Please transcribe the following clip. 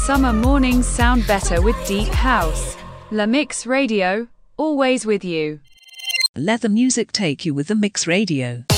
summer mornings sound better with deep house. La Mix Radio, always with you. Let the music take you with the Mix Radio.